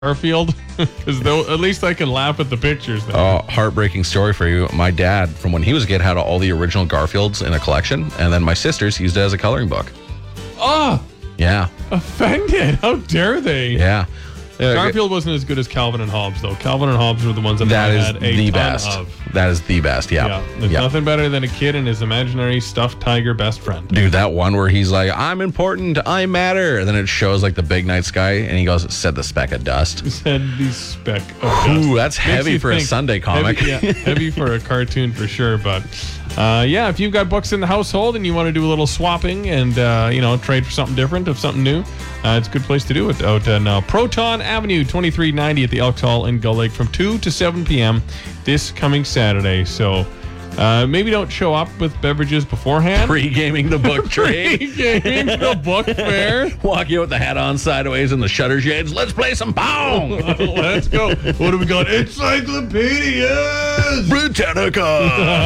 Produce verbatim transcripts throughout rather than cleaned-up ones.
Garfield, because at least I can laugh at the pictures. Then. Oh, heartbreaking story for you. My dad, from when he was a kid, had all the original Garfields in a collection, and then my sisters used it as a coloring book. Oh, yeah. Offended. How dare they? Yeah. Uh, Garfield wasn't as good as Calvin and Hobbes, though. Calvin and Hobbes were the ones that, that I is had a the ton best. of. That is the best, yeah. Yeah, there's yeah. nothing better than a kid and his imaginary stuffed tiger best friend. Dude, that one where he's like, I'm important, I matter. And then it shows like the big night sky, and he goes, said the speck of dust. Said the speck of dust. Ooh, that's Makes heavy you for think. a Sunday comic. Heavy, yeah, heavy for a cartoon for sure, but... Uh, yeah, if you've got books in the household and you want to do a little swapping and, uh, you know, trade for something different, of something new, uh, it's a good place to do it out on uh, Proton Avenue, twenty-three ninety at the Elks Hall in Gull Lake from two to seven p.m. this coming Saturday. So uh, maybe don't show up with beverages beforehand. Pre-gaming the book trade. Pre-gaming the book fair. Walk in with the hat on sideways and the shutter shades. Let's play some Pong. Let's go. What do we got? Encyclopedias. Britannica.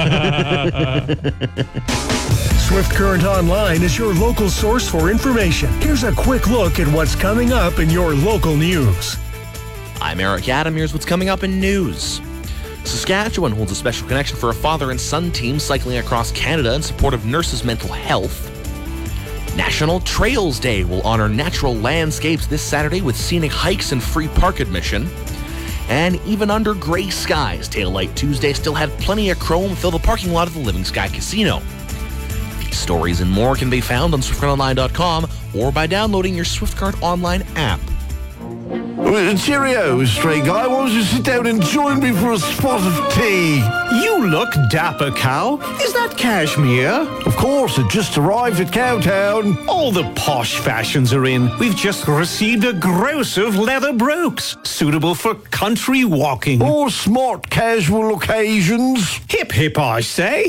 Swift Current Online is your local source for information. Here's a quick look at what's coming up in your local news. I'm Eric Adam. Here's what's coming up in news. Saskatchewan holds a special connection for a father and son team cycling across Canada in support of nurses' mental health. National Trails Day will honor natural landscapes this Saturday with scenic hikes and free park admission. And even under gray skies, Taillight Tuesday still had plenty of chrome fill the parking lot of the Living Sky Casino. These stories and more can be found on swift current online dot com or by downloading your Swift Current Online app. Cheerio, stray guy. Why don't you sit down and join me for a spot of tea? You look dapper, Cow. Is that cashmere? Of course, it just arrived at Cowtown. All the posh fashions are in. We've just received a gross of leather brooks, suitable for country walking. Or smart casual occasions. Hip hip, I say.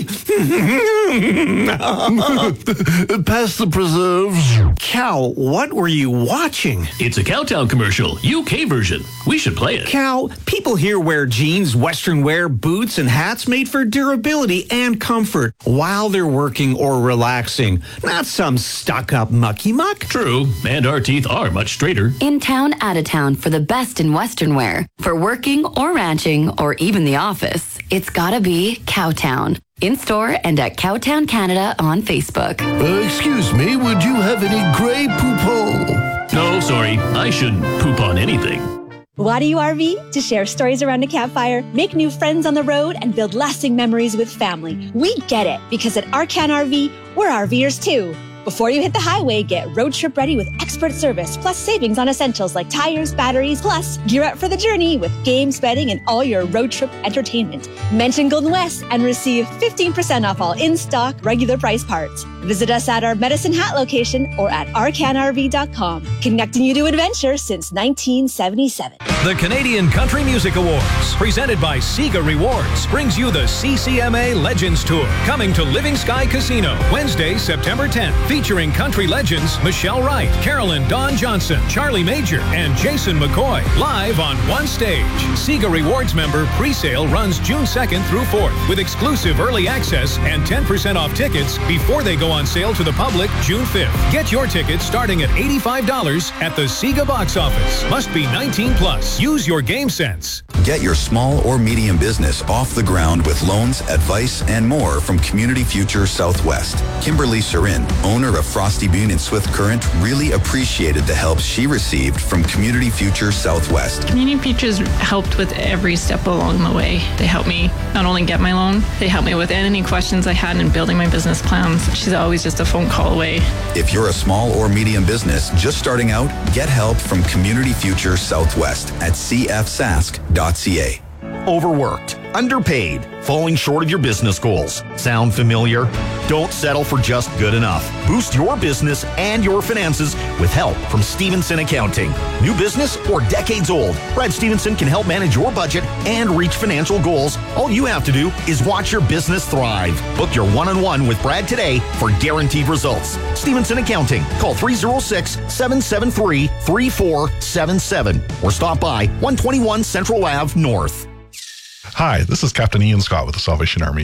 Pass the preserves. Cow, what were you watching? It's a Cowtown commercial, U K version. We should play it. Cow, people here wear jeans, western wear, boots, and hats made for durability and comfort while they're working or relaxing. Not some stuck-up mucky muck. True, and our teeth are much straighter. In town, out of town for the best in western wear. For working or ranching or even the office, it's gotta be Cowtown. In store and at Cowtown Canada on Facebook. Uh, excuse me, would you have any Grey Poupon? No, sorry, I shouldn't poop on anything. Why do you R V? To share stories around a campfire, make new friends on the road, and build lasting memories with family. We get it, because at Arcan R V, we're RVers too. Before you hit the highway, get road trip ready with expert service, plus savings on essentials like tires, batteries, plus gear up for the journey with games, betting, and all your road trip entertainment. Mention Golden West and receive fifteen percent off all in-stock, regular price parts. Visit us at our Medicine Hat location or at arcan r v dot com. Connecting you to adventure since nineteen seventy-seven. The Canadian Country Music Awards, presented by Sega Rewards, brings you the C C M A Legends Tour, coming to Living Sky Casino, Wednesday, September tenth. Featuring country legends Michelle Wright, Carolyn Dawn Johnson, Charlie Major, and Jason McCoy, live on one stage. Sega Rewards member pre-sale runs June second through fourth, with exclusive early access and ten percent off tickets before they go on sale to the public June fifth. Get your tickets starting at eighty-five dollars at the Sega box office. Must be nineteen plus. Use your game sense. Get your small or medium business off the ground with loans, advice, and more from Community Future Southwest. Kimberly Surin, owner of Frosty Bean and Swift Current, really appreciated the help she received from Community Future Southwest. Community Futures helped with every step along the way. They helped me not only get my loan, they helped me with any questions I had in building my business plans. She's always just a phone call away. If you're a small or medium business just starting out, get help from Community Future Southwest at c f sask dot c a. Overworked, underpaid, falling short of your business goals. Sound familiar? Don't settle for just good enough. Boost your business and your finances with help from Stevenson Accounting. New business or decades old, Brad Stevenson can help manage your budget and reach financial goals. All you have to do is watch your business thrive. Book your one-on-one with Brad today for guaranteed results. Stevenson Accounting. Call three oh six, seven seven three, three four seven seven or stop by one twenty-one Central Avenue North. Hi, this is Captain Ian Scott with the Salvation Army.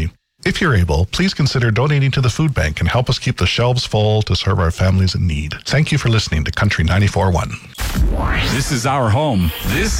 If you're able, please consider donating to the food bank and help us keep the shelves full to serve our families in need. Thank you for listening to Country ninety-four point one. This is our home. This